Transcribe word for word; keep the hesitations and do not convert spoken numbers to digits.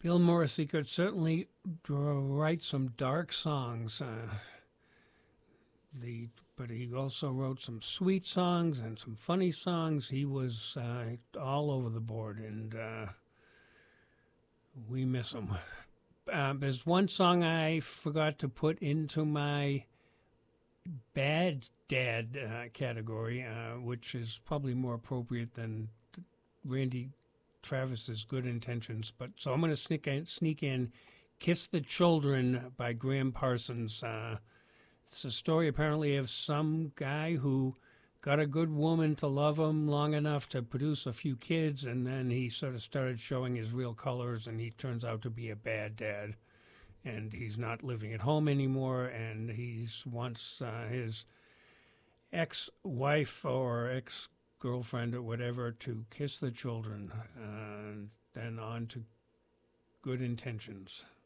Bill Morrissey could certainly draw, write some dark songs. Uh, the but he also wrote some sweet songs and some funny songs. He was uh, all over the board, and uh, we miss him. Uh, there's one song I forgot to put into my bad dad uh, category, uh, which is probably more appropriate than Randy Travis's Good Intentions. But so I'm going to sneak in, sneak in "Kiss the Children" by Graham Parsons. Uh, it's a story apparently of some guy who got a good woman to love him long enough to produce a few kids, and then he sort of started showing his real colors, and he turns out to be a bad dad. And he's not living at home anymore, and he wants uh, his ex-wife or ex-girlfriend or whatever to kiss the children, uh, and then on to Good Intentions.